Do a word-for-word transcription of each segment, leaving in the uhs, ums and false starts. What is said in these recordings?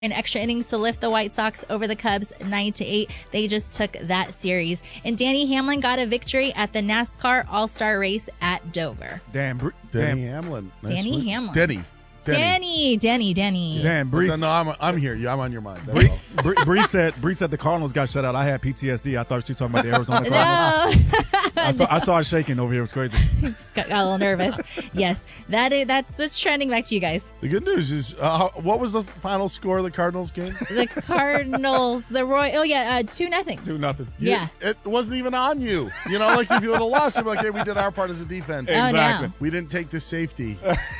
in extra innings to lift the White Sox over the Cubs nine to eight. They just took that series. And Danny Hamlin got a victory at the NASCAR All-Star race at Dover. Damn, Br- Danny damn. Hamlin. Nice Danny one. Hamlin. Denny. Danny, Danny, Danny. Damn, Bree. No, I'm, I'm here. Yeah, I'm on your mind. Bree, Bree, Bree said Bree said the Cardinals got shut out. I had P T S D. I thought she was talking about the Arizona Cardinals. No. I saw I saw it shaking over here. It was crazy. Just got, got a little nervous. Yes, that is, that's what's trending. Back to you guys. The good news is, uh, what was the final score of the Cardinals game? The Cardinals, the Roy. Oh yeah, uh, two nothing. Two nothing. Yeah. It wasn't even on you. You know, like if you would have lost, you'd be like, hey, we did our part as a defense. Oh, Exactly. no. We didn't take the safety.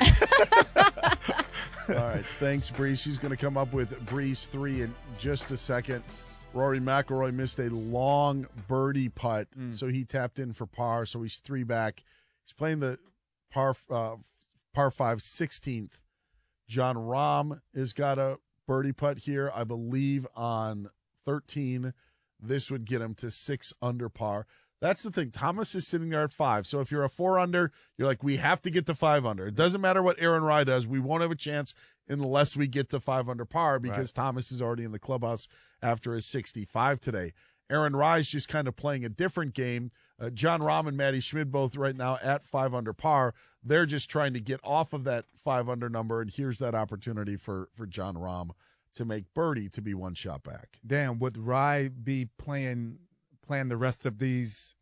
All right. Thanks, Bree. She's going to come up with Breeze three in just a second. Rory McIlroy missed a long birdie putt, mm. so he tapped in for par, so he's three back. He's playing the par uh, par five sixteenth. John Rahm has got a birdie putt here, I believe, on thirteen. This would get him to six under par. That's the thing. Thomas is sitting there at five. So if you're a four under, you're like, we have to get to five under. It doesn't matter what Aaron Rai does. We won't have a chance unless we get to five under par because right. Thomas is already in the clubhouse after his sixty-five today. Aaron Rai's just kind of playing a different game. Uh, John Rahm and Matty Schmid both right now at five under par. They're just trying to get off of that five under number, and here's that opportunity for, for John Rahm to make birdie to be one shot back. Damn, would Rai be playing playing the rest of these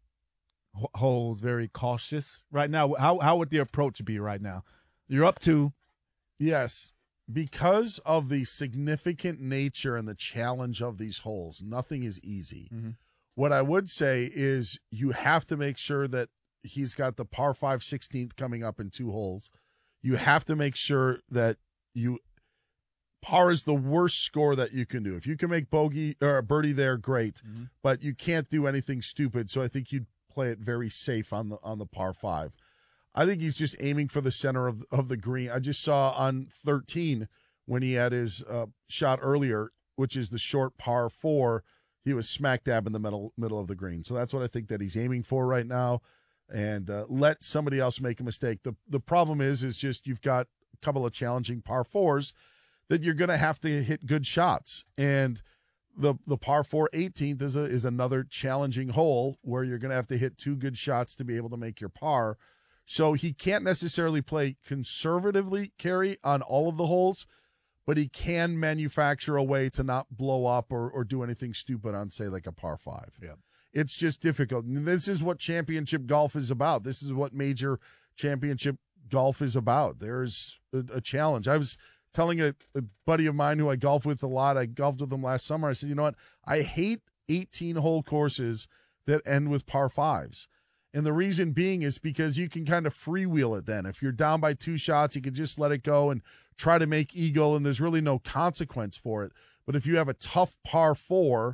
holes very cautious right now? How how would the approach be right now? You're up two. Yes. Because of the significant nature and the challenge of these holes, nothing is easy. Mm-hmm. What I would say is you have to make sure that he's got the par five sixteenth coming up in two holes. You have to make sure that you par is the worst score that you can do. If you can make bogey or a birdie there, great, mm-hmm. but you can't do anything stupid. So I think you'd play it very safe on the on the par five. I think he's just aiming for the center of of the green. I just saw on thirteen when he had his uh, shot earlier, which is the short par four, he was smack dab in the middle middle of the green. So that's what I think that he's aiming for right now. And uh, let somebody else make a mistake. The the problem is is just you've got a couple of challenging par fours that you're going to have to hit good shots. And the the par four eighteenth is a, is another challenging hole where you're going to have to hit two good shots to be able to make your par. So he can't necessarily play conservatively, Carrie, on all of the holes, but he can manufacture a way to not blow up or, or do anything stupid on, say, like a par five. Yeah. It's just difficult. And this is what championship golf is about. This is what major championship golf is about. There's a, a challenge. I was telling a, a buddy of mine who I golf with a lot, I golfed with him last summer, I said, you know what? I hate eighteen-hole courses that end with par fives. And the reason being is because you can kind of freewheel it then. If you're down by two shots, you can just let it go and try to make eagle, and there's really no consequence for it. But if you have a tough par four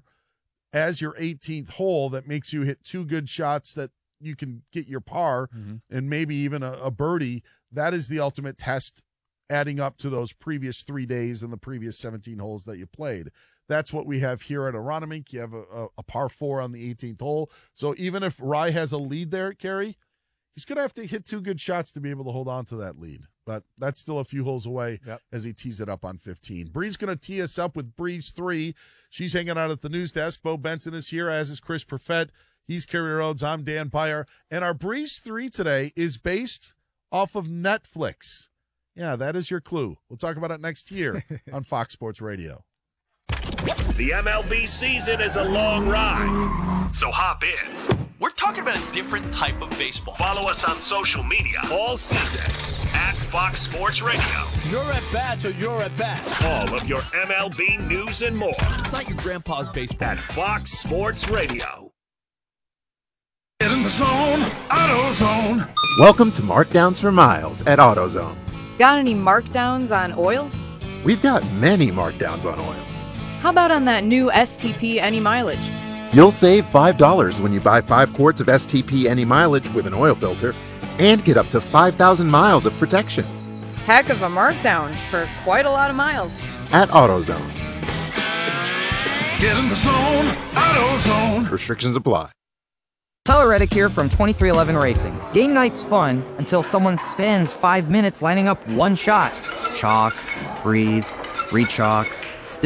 as your eighteenth hole that makes you hit two good shots that you can get your par mm-hmm. and maybe even a, a birdie, that is the ultimate test adding up to those previous three days and the previous seventeen holes that you played. That's what we have here at Aronimink. You have a, a, a par four on the eighteenth hole. So even if Rai has a lead there, Carrie, he's going to have to hit two good shots to be able to hold on to that lead. But that's still a few holes away yep. as he tees it up on fifteen. Bree's going to tee us up with Breeze three. She's hanging out at the news desk. Bo Benson is here, as is Chris Perfett. He's Carrie Rhodes. I'm Dan Beyer. And our Breeze three today is based off of Netflix. Yeah, that is your clue. We'll talk about it next year on Fox Sports Radio. The M L B season is a long ride, so hop in. We're talking about a different type of baseball. Follow us on social media all season at Fox Sports Radio. You're at bat, so you're at bat. All of your M L B news and more. It's not your grandpa's baseball. At Fox Sports Radio. Get in the zone, AutoZone. Welcome to Markdowns for Miles at AutoZone. Got any markdowns on oil? We've got many markdowns on oil. How about on that new S T P Any Mileage? You'll save five dollars when you buy five quarts of S T P Any Mileage with an oil filter and get up to five thousand miles of protection. Heck of a markdown for quite a lot of miles. At AutoZone. Get in the zone, AutoZone. Restrictions apply. Tyler Reddick here from twenty-three eleven Racing. Game night's fun until someone spends five minutes lining up one shot. Chalk, breathe, re-chalk.